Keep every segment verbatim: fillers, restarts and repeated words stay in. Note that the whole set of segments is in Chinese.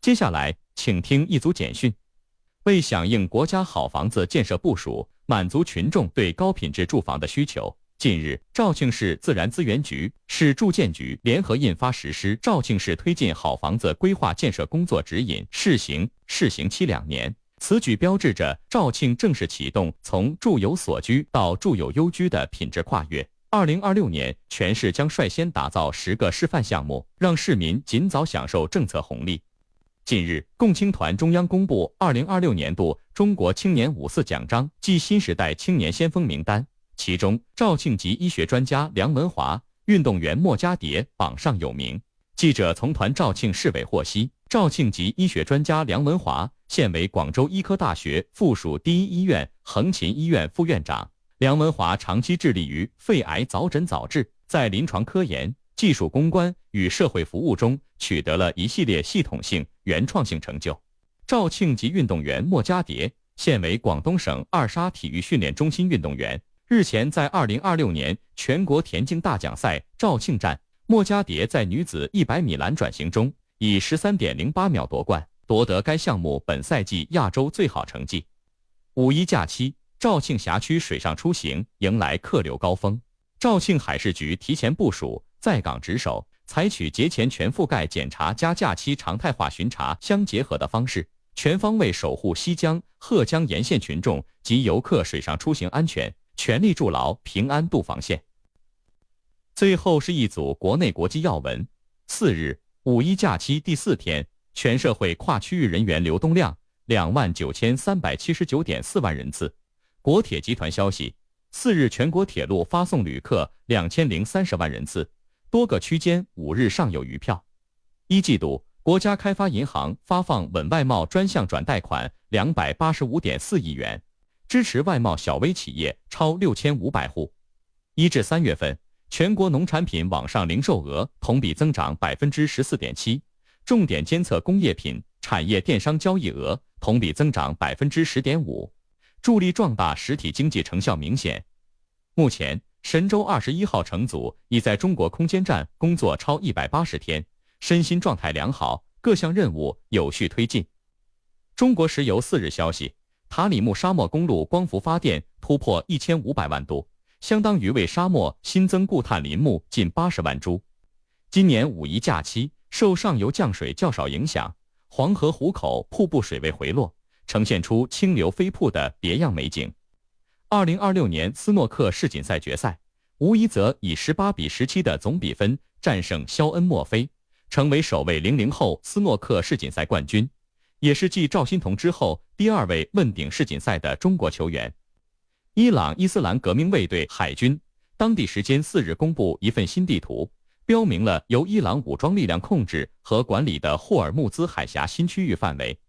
接下来，请听一组简讯。为响应国家好房子建设部署，满足群众对高品质住房的需求，近日，肇庆市自然资源局、市住建局联合印发实施《肇庆市推进好房子规划建设工作指引》试行，试行期两年。此举标志着肇庆正式启动从住有所居到住有优居的品质跨越。二零二六年，全市将率先打造十个示范项目，让市民尽早享受政策红利。近日，共青团中央公布二零二六年度中国青年五四奖章暨新时代青年先锋名单，其中肇庆籍医学专家梁文华、运动员莫家蝶榜上有名。记者从团肇庆市委获悉，肇庆籍医学专家梁文华现为广州医科大学附属第一医院横琴医院副院长。梁文华长期致力于肺癌早诊早治，在临床科研、技术攻关与社会服务中取得了一系列系统性、原创性成就。肇庆籍运动员莫家蝶现为广东省二沙体育训练中心运动员。日前，在二零二六年全国田径大奖赛肇庆站，莫家蝶在女子一百米栏转型中以十三点零八秒夺冠，夺得该项目本赛季亚洲最好成绩。五一假期，肇庆辖区水上出行迎来客流高峰。肇庆海事局提前部署，在岗值守，采取节前全覆盖检查加假期常态化巡查相结合的方式，全方位守护西江、鹤江沿线群众及游客水上出行安全，全力筑牢平安渡防线。最后是一组国内国际要闻。四日，五一假期第四天，全社会跨区域人员流动量两万九千三百七十九点四万人次。国铁集团消息，四日全国铁路发送旅客两千零三十万人次，多个区间五日尚有余票。一季度，国家开发银行发放稳外贸专项转贷款两百八十五点四亿元，支持外贸小微企业超六千五百户。一至三月份，全国农产品网上零售额同比增长百分之十四点七，重点监测工业品产业电商交易额同比增长百分之十点五，助力壮大实体经济成效明显。目前，神舟二十一号乘组已在中国空间站工作超一百八十天，身心状态良好，各项任务有序推进。中国石油四日消息，塔里木沙漠公路光伏发电突破一千五百万度，相当于为沙漠新增固碳林木近八十万株。今年五一假期，受上游降水较少影响，黄河湖口瀑布水位回落，呈现出清流飞瀑的别样美景。二零二六年斯诺克世锦赛决赛，吴一泽以十八比十七的总比分战胜肖恩·墨菲，成为首位零零后斯诺克世锦赛冠军，也是继赵欣彤之后第二位问鼎世锦赛的中国球员。伊朗伊斯兰革命卫队海军当地时间四日公布一份新地图，标明了由伊朗武装力量控制和管理的霍尔木兹海峡新区域范围。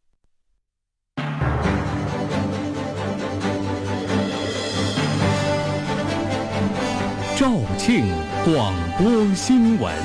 肇庆广播新闻。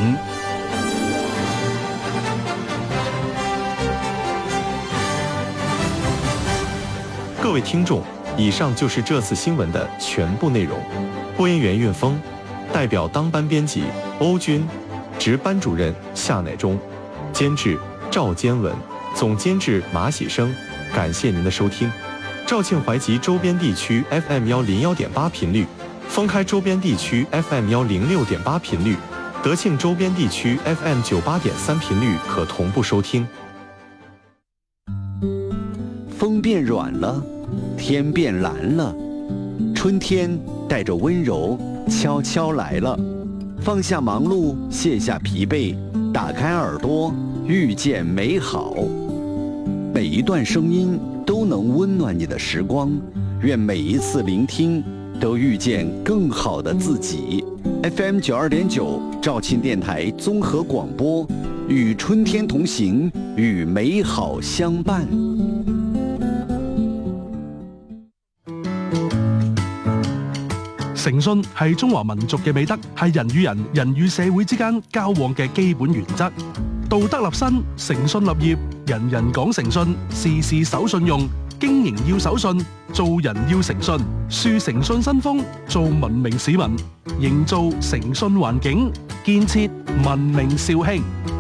各位听众，以上就是这次新闻的全部内容。播音员运峰，代表当班编辑欧军，值班主任夏乃忠，监制赵坚文，总监制马喜生。感谢您的收听。肇庆怀集周边地区 F M 幺零幺点八频率，封开周边地区 F M 幺零六点八频率，德庆周边地区 F M 九八点三频率可同步收听。 风变软了，天变蓝了，春天带着温柔悄悄来了。放下忙碌，卸下疲惫，打开耳朵，遇见美好。每一段声音都能温暖你的时光，愿每一次聆听都遇见更好的自己。 F M 九二点九肇庆电台综合广播，与春天同行，与美好相伴。 誠信係中華民族嘅美德，係人與人、人與社會之間交往嘅基本原則。道德立身，誠信立業，人人講誠信，事事守信用。經營要守信，做人要誠信，樹誠信新風，做文明市民，營造誠信環境，建設文明肇慶。